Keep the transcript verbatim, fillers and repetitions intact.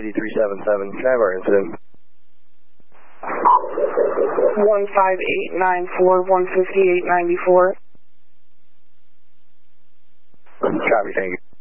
Deputy three seven seven. Can I have our incident? one five eight nine four, one fifty-eight ninety-four. Copy, thank you.